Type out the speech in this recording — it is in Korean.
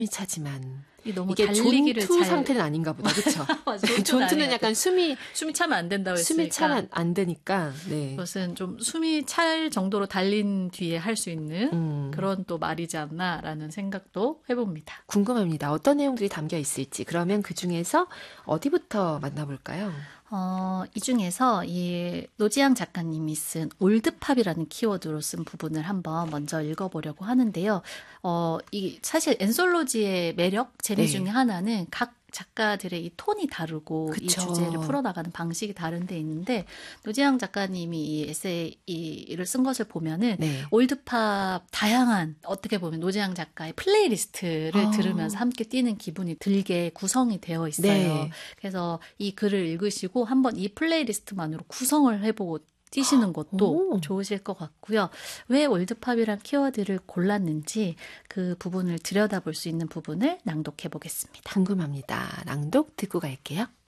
차지만 너무 이게 달리기를 존투 상태는 아닌가 보다. 그렇죠? 존투는 약간 숨이 차면 안 된다고 했으니까. 숨이 차면 안 되니까. 네. 그것은 좀 숨이 찰 정도로 달린 뒤에 할 수 있는 그런 또 말이지 않나라는 생각도 해봅니다. 궁금합니다. 어떤 내용들이 담겨 있을지. 그러면 그중에서 어디부터 만나볼까요? 이 중에서 이 노지향 작가님이 쓴 올드팝이라는 키워드로 쓴 부분을 한번 먼저 읽어보려고 하는데요. 이 사실 엔솔로지의 매력, 재미 중에 하나는 각 작가들의 이 톤이 다르고 그쵸. 이 주제를 풀어나가는 방식이 다른 데 있는데 노지향 작가님이 이 에세이를 쓴 것을 보면은 올드팝 다양한 어떻게 보면 노지향 작가의 플레이리스트를 들으면서 함께 뛰는 기분이 들게 구성이 되어 있어요. 그래서 이 글을 읽으시고 한번 이 플레이리스트만으로 구성을 해보고 뛰시는 것도 좋으실 것 같고요. 왜 올드팝이란 키워드를 골랐는지 그 부분을 들여다볼 수 있는 부분을 낭독해 보겠습니다. 궁금합니다. 낭독 듣고 갈게요.